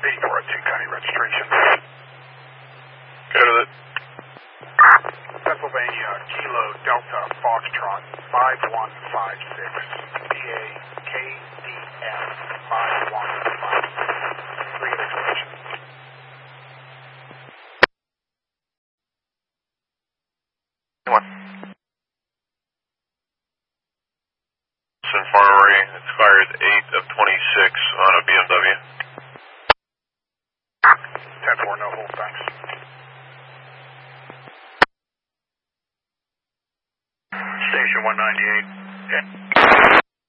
8402 county registration. Go to it. Pennsylvania, Kilo Delta Foxtrot 5156, PA KDF 5156. 3 explanation. Infirmary expired 8 of 26 on a BMW. 10-4, no hold, thanks. Station 198.